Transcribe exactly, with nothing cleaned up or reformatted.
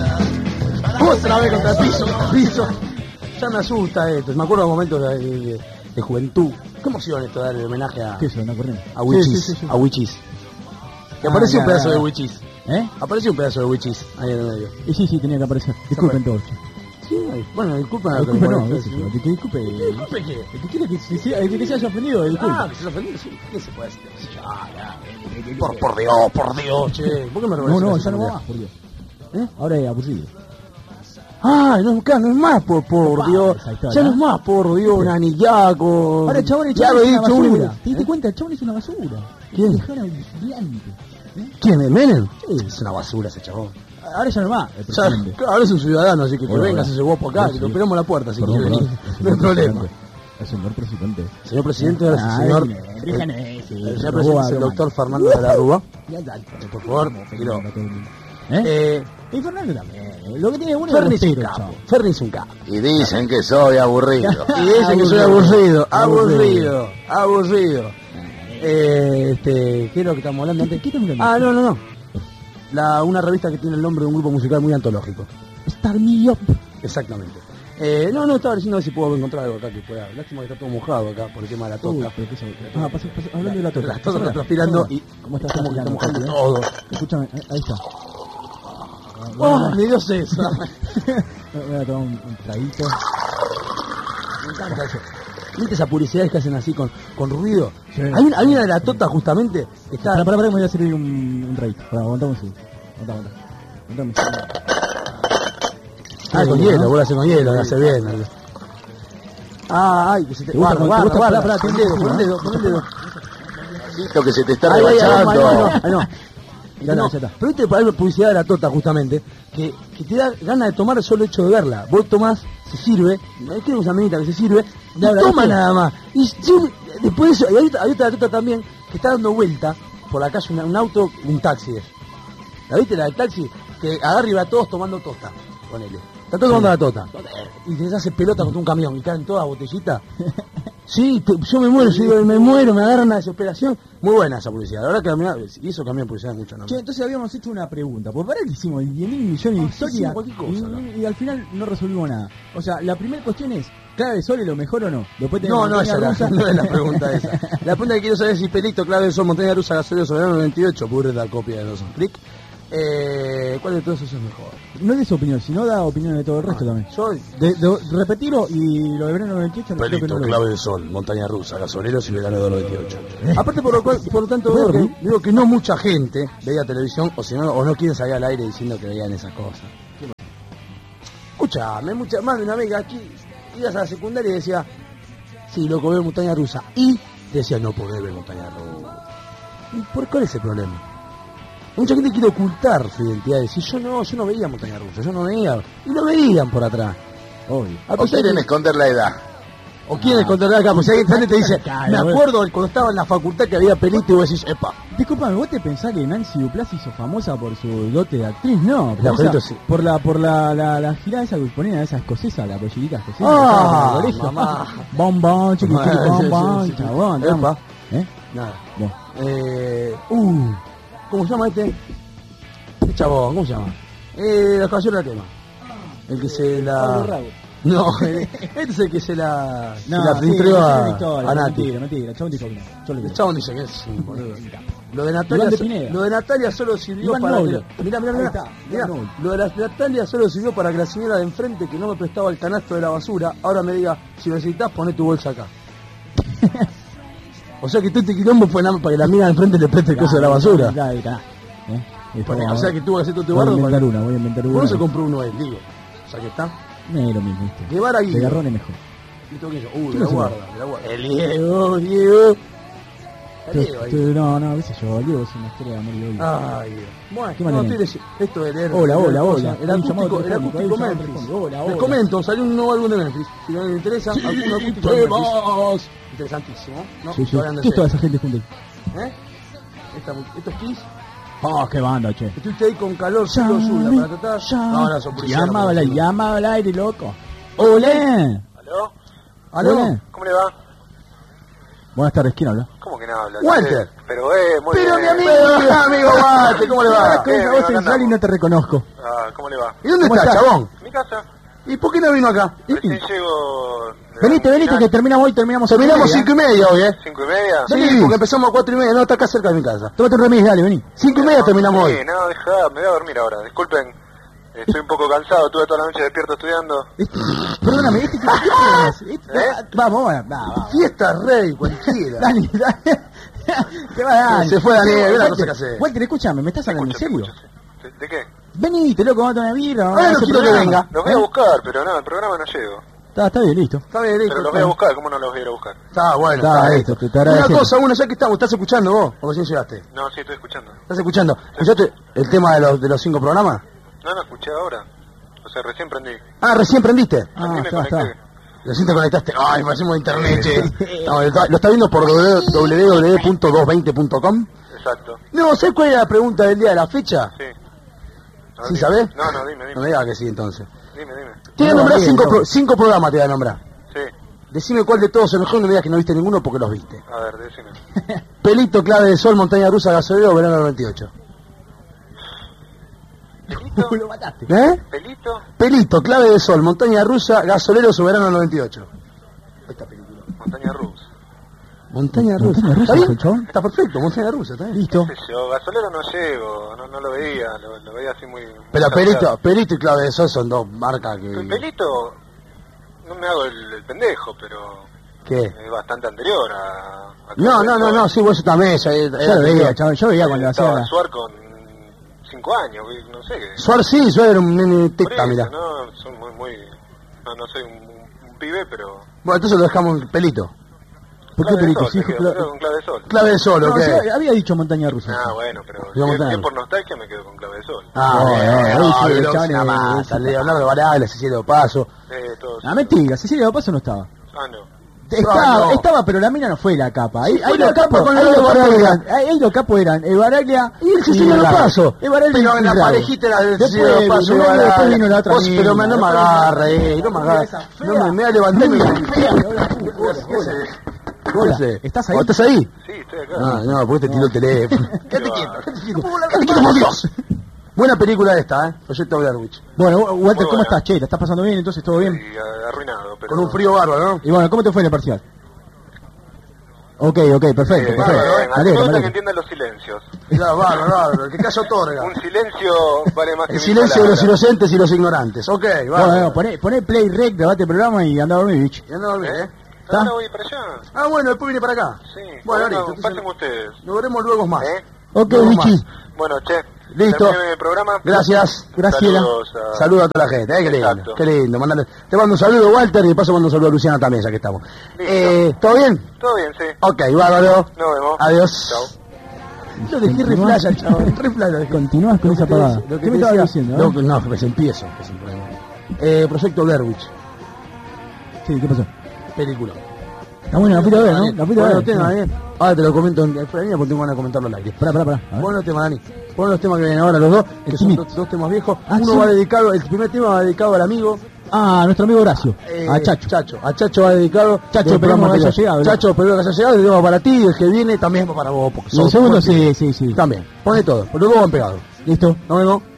Otra vez contra el piso, contra el piso. Ya me asusta esto. Me acuerdo de momentos de, de, de juventud. Qué emoción esto, darle homenaje a... ¿Qué es eso? ¿No corriendo? A Wichis. Sí, sí, sí, sí. A Wichis. Que Ah, apareció ya, un pedazo ya. de Wichis. ¿Eh? Apareció un pedazo de Wichis ahí en el medio. Y sí, sí, tenía que aparecer. Disculpen todos. Sí, bueno, disculpen a Disculpe, no, que qué sé yo, que, que disculpe. ¿Disculpe qué? El que quiere que se, se- el que se haya ofendido, disculpe. Ah, que se ofendió, sí. ¿Qué se puede hacer? Ya, ya. Por, por Dios, por Dios, che. ¿Por qué me No, revolvés no, así, ya no va Julián? más, por Dios. ¿Eh? Ahora es aburrido. Ah, no, claro, no es más por, por Opa, Dios. esa historia, Ya no es ¿eh? más por Dios, nanillaco. Ahora el chabón, el Ya chabón lo es he una dicho basura. uno. ¿Te diste ¿Eh? cuenta? El chabón es una basura. ¿Quién? Dejaron brillante. ¿Eh? ¿Quién es Menem? Sí. Es una basura ese chabón. Ahora ya no va, el Ya, presidente. claro, ahora es un ciudadano, así que que Bueno, venga, bueno. se guapo acá, Bueno, que lo sí. esperamos a la puerta, si Perdón, quiere venir. perdón. No hay problema. El señor presidente. Señor presidente, ahora sí, Ay, señor. no, El Enrique Nesi, el señor robó presidente es el algo doctor Fernando de la Rúa. Ya, ya, Por favor, quiero. ¿Eh? Eh, Y Fernando también. Lo que tiene bueno Ferni es es un el capo. chavo. Ferni es un capo. Y dicen que soy aburrido. Y dicen que soy aburrido, Aburrido. aburrido, aburrido. Eh, este, ¿qué es lo que estamos hablando antes? ¿Qué estamos hablando? Ah, no, no, no. La, una revista que tiene el nombre de un grupo musical muy antológico. Star Me Up. Exactamente. Eh, no, no, estaba diciendo a ver si puedo encontrar algo acá que pueda. Lástima que está todo mojado acá por el tema de la Uy, tota. pero qué sabe. Ah, pasa, pasa, hablando de la tota. La tota está Pasa, transpirando pasa. y ¿Cómo está como que está transpirando? mojando todo. Escúchame, ahí ahí está. ¡Oh, me dio sed! Voy a tomar un, un traguito. Me encanta eso. ¿Viste esas publicidades que hacen así con, con ruido? Sí. Hay, una, hay una de la tota justamente que está... Pará, pará, pará, me voy a servir un, un traguito. Pará, aguantame un segundo. Aguantame, aguantame. Aguantame. Ah, con Sí, hielo, ¿no? vos lo haces con hielo, lo hace bien. Ah, ay, que se te... ¿Te gusta Guarda, con- te guarda, gusta? guarda, Pará, pará, pon el tenés dedo, que pon el decir, dedo, pon el dedo. Lo que se te está Ahí, ahí, ahí, rebachando. ahí, ahí, ahí, ahí, no. Ya No, está, ya está. Pero viste, hay una publicidad de la tota justamente, que, que te da ganas de tomar el solo hecho de verla. Vos tomás, se sirve, hay que usar minita que se sirve, y Ya, la toma verdad. nada más. Y sí, después de eso, y hay, otra- hay otra tota también que está dando vuelta por la calle, una- un auto, un taxi es. ¿La viste la del taxi? Que agarra y va todos tomando tota, ponele. Están todos tomando la tota. Y se hace pelota contra un camión y caen todas botellitas. Sí, te- yo me muero, yo digo, me muero, me agarra una desesperación. Muy buena esa publicidad, la verdad que mirá, y eso cambia publicidad mucho, ¿no? Che, entonces habíamos hecho una pregunta. Por para que hicimos diez mil millones de Ah, sí, historias hicimos cualquier cosa, y, ¿no? y al final no resolvimos nada. O sea, la primera cuestión es, ¿clave de sol es lo mejor o no? Después No, no, esa Montaña es la, Rusa. no es la pregunta esa. La pregunta que quiero saber es si Pelito, Clave del Sol, Montaña Rusa, Gasolero, Soberano noventa y ocho, pura la copia de Dawson Creek. Eh, ¿Cuál de todos esos es mejor? No es de su opinión, sino da opinión de todo el resto también. Yo, De, de repetirlo y lo de verano noventa y ocho creo que Pelito, no lo Clave del Sol, Montaña Rusa, Gasoleros y Verano de noventa y ocho. Aparte, por lo, cual, por lo tanto, veo que, digo que no mucha gente veía televisión o, si no, o no quieren salir al aire diciendo que veían esas cosas. Escuchame, mucha, más de una amiga aquí, ibas a la secundaria y decía, sí, loco, veo Montaña Rusa. Y te decía, no podés ver Montaña Rusa. ¿Y por cuál es el problema? Mucha gente quiere ocultar su identidad, decir, yo no, yo no veía Montaña Rusa, yo no veía. Y lo veían por atrás. Obvio. A O pesar quieren de- esconder la edad. o quieren esconder acá, pues si alguien grande te dice, Claro, me bueno. acuerdo cuando estaba en la facultad que había Pelito y vos decís, epa. Disculpame, ¿vos te pensás que Nancy Duplá se hizo famosa por su dote de actriz? No, por, La esa- Pelito sí. por la por la, la, la girada esa que ponían a esa escocesa, la pollita escocesa. Ah, que estaba en el colegio. mamá. Bom, bom, chiqui, chiqui, Sí, bom, sí, bom, sí, sí. chabón, Epa. vamos. ¿Eh? Nada. Bueno. Eh, uh, ¿cómo se llama este? ¿Qué chabón? ¿Cómo se llama? Eh, la caballero de la quema. El que se la... No, eh, este es el que se la... se No, la sí, filtró no, a, no, historia, a Nati. mentira, mentira, el chabón dijo que no. Yo le El creo. chabón dice que es un boludo. Lo de Iván Natalia, de so- Pineda. lo de Natalia solo sirvió Iván para Noble. que, mirá, mirá, Ahí mirá, está, mirá, Iván Noble. lo de la Natalia solo sirvió para que la señora de enfrente que no me prestaba el canasto de la basura, ahora me diga, si necesitas poné tu bolsa acá. O sea que todo este quilombo fue nada más para que la amiga de enfrente le preste el coso de la basura. Ya, ya, ya. ¿Eh? Y Bueno, después, o sea que tuvo que hacer todo tu voy a bardo inventar para... una, voy a inventar una. ¿Por qué no se compró uno él, digo? O sea que está. No es lo mismo, ¿viste? Llevar a Guido. De garrón es mejor. ¿Y todo aquello? Uh, ¿Qué de la no se guarda, de la guarda. El Diego, Diego. El Tú- Diego ahí. tú- No, no, qué sé yo, Diego es una historia de amor y odio. Ay, Dios. Bueno, ¿Qué no, manera? estoy leyendo- esto de leer. Hola, leer hola, cosas. hola. El Hay un llamado acústico, el telefónico, hay acústico un llamado Memphis. telefónico. Hola, Les hola. comento, salió un nuevo álbum de Memphis. Si no les interesa, algún acústico de Memphis. Interesantísimo. ¿No? Sí, sí. Estoy hablando ¿Qué en es toda serio. esa gente junta ahí? ¿Eh? Esta mu- ¿Esto es Kiss? Oh, qué banda, che. Estuviste ahí con calor, solo suya, para tratar. No, no, son policías. Llamaba, no, la, no. llamaba al aire, loco. ¡Hola! ¿Aló? ¿Aló? ¿Cómo le va? Buenas tardes, ¿quién habla? ¿Cómo que no habla? Walter. Pero, eh, muy Pero bien. mi amigo, amigo Walter, ¿cómo le va? Con esa bien, voz acá sensual y andamos. no te reconozco. Ah, ¿cómo le va? ¿Y dónde ¿Cómo está, estás? chabón? Mi casa. ¿Y por qué no vino acá? Recién llego... de Venite, la venite, final. que terminamos hoy, terminamos Terminamos cinco y media hoy, ¿eh? ¿Cinco y media? Sí, Vení. porque empezamos a cuatro y media, no, está acá cerca de mi casa. Tómate un remis, dale, vení. Cinco y media terminamos Sí, hoy. no, dejá, me voy a dormir ahora. Disculpen, estoy un poco cansado, estuve toda la noche despierto estudiando. Este- Perdóname, este tipo ¿qué problemas? Este- ¿Eh? Vamos, vamos, vamos, vamos. Fiesta rey, cualquiera. Dani, Dani. ¿Qué va, Dani? Se fue Daniel, ve la Walter, cosa que hace. Walter, escúchame, ¿me estás Te hablando en escucho, te serio? escucho, sí. ¿De, de qué? Venite, loco, vamos a tomar una birra. vamos Ah, a no hacer quiero que programa. venga. Los voy a ¿Eh? buscar, pero no, el programa no llego. Está, está bien, listo. Está bien, listo. Pero los voy a buscar, ¿cómo no los voy a ir a buscar? Está bueno, Está, está listo, listo. te- te Una agradecemos. cosa, uno, ya que estamos, ¿estás escuchando vos? ¿O recién llegaste? No, sí, estoy escuchando. ¿Estás escuchando? ¿Escuchaste el tema de los, de los cinco programas? No, no, escuché ahora. O sea, recién prendí. Ah, recién prendiste. Ah, Recién me está, conecté. está. Recién te conectaste. Ay, me hacemos internet, che. No, lo está- lo está viendo por doble u doble u doble u punto doscientos veinte punto com. Exacto. No, ¿sabes cuál era la pregunta del día de la fecha? Sí. No, ¿Sí dime. sabés? No, no, dime, No me dime. digas que sí, entonces. Dime, dime. Te voy a No, nombrar bien, cinco, no. pro- cinco programas, te voy a nombrar. Sí. Decime cuál de todos es mejor y no me digas que no viste ninguno porque los viste. A ver, decime. Pelito, Clave de Sol, Montaña Rusa, Gasolero, Verano noventa y ocho. ¿Pelito? Lo mataste. ¿Eh? ¿Pelito? Pelito, Clave de Sol, Montaña Rusa, Gasolero, Soberano noventa y ocho. Esta película. Montaña Rusa. Montaña Rusa. Montaña Rusa, ¿Está bien? el chabón. Está perfecto, Montaña Rusa, está bien. Listo. ¿Qué sé yo? Gasolero no llego, no, no lo veía, lo, lo veía así muy... Pero muy Pelito, saturado. Pelito y Clave de Sol son dos marcas que... Pelito, no me hago el, el pendejo, pero ¿Qué? es bastante anterior a... a No, no, no, no, sí, vos también. Ya, Yo lo veía, chaval, yo veía cuando hacía Estaba la... Suar con cinco años, no sé qué. Suar sí, Suar era un nene Por teta, eso, mira. no, son muy, muy... No, no soy un, un pibe, pero... Bueno, entonces lo dejamos en Pelito. ¿Por qué Clave de Pelito? Sol, Sí, me hijo, quedo, claro. me quedo con clave de sol. Clave de Sol, No, ok. sí, había dicho montaña rusa. Ah, bueno, pero Yo si, montaña. si es por nostalgia me quedo con clave de sol. Ah, No, bueno, no, no, no, sí, no, chavales, una masa, sí. Leonardo Varela, Cecilia Paso. Eh, todos. Ah, mentira, Cecilia de Paso no estaba. Ah, no. Estaba, no. estaba, pero la mina no fue la capa. Ahí, Sí, ahí fue la los capa capos, con ahí la los capos Baraglia. eran, ahí, ahí los capos eran Evaraglia Y el Cecilia Rago. Paso. Evaraglia Pero en la Rago. parejita era del Después, Cecilia Paso. luego, Varela. después vino la otra Vos, mina, pero me- no me después agarre, vino- eh, no me agarre. Esa fea. No me, me voy a levantar y me... Fea, hola, ¿Qué hola, hace? hola. ¿Qué Hola, hace? ¿estás ahí? ¿Oh, ¿Estás ahí? Sí, estoy acá. Ah, no, porque te tiró el teléfono. Quédate va. quieto, quédate quieto. Quédate quieto, por Dios. Buena película esta, ¿eh? Proyecto Blair Witch. Bueno, Walter, Muy ¿cómo buena. estás, che? ¿La estás pasando bien? Entonces, ¿todo bien? Sí, a- arruinado, pero... Con un frío bárbaro, ¿no? Y bueno, ¿cómo te fue en el parcial? Ok, ok, perfecto, Eh, perfecto. bárbaro, Me venga, alegro, me me gusta que alegro. entiendan los silencios. Claro, bárbaro, bárbaro. El que calla otorga. Un silencio vale más que El mil silencio de los palabras. inocentes y los ignorantes. Ok, Bueno, vamos. bueno, poné, poné play rec, grabate el programa y anda a dormir, bicho. Ya no dormí, ¿eh? ¿Está? Ahora voy para allá. Ah, bueno, después viene para acá. Sí. Bueno, Bueno, listo. entonces pasen ustedes. Nos veremos luego más. ¿Eh? Ok, Vamos bichi. más. Bueno, che. Listo. termine el programa. Gracias. Graciela. Saludos a... Saludos a toda la gente, ¿eh? Qué lindo. Exacto. Qué lindo. Mandale- Te mando un saludo, Walter, y de paso mando un saludo a Luciana también, ya que estamos. Listo. Eh, ¿Todo bien? Todo bien, sí. Ok, bárbaro. Nos vemos. Adiós. Chao. Lo dejé re playa, chaval. Re playa. Continúas con esa pagada. Lo que ¿Qué te me estabas decía- diciendo? No, eh? que- no, pues empiezo. que es un problema. Eh, Proyecto Blair Witch. Sí, ¿qué pasó? Película. Está bueno, la fuiste a ver, ¿no? La fuiste a Bueno, ver. tema, ¿eh? Ahora te lo comento en fuera de línea porque tengo ganas de comentarlo al aire. Pará, pará, pará. A ver. Pon los temas, Dani. Pon los temas que vienen ahora los dos, que El son Timit. dos, dos temas viejos. Ah, Uno sí. va dedicado, el primer tema va dedicado al amigo. Ah, nuestro amigo Horacio. eh, a Chacho. Chacho. A Chacho va dedicado. Chacho, del esperamos programa que haya anterior. llegado, ¿no? Chacho, espero que haya llegado. El tema para ti, el que viene también va para vos. Porque Y el sos segundo, fuerte. sí, sí, sí. También. Pone todo. Los dos van pegados. Listo. Nos vemos.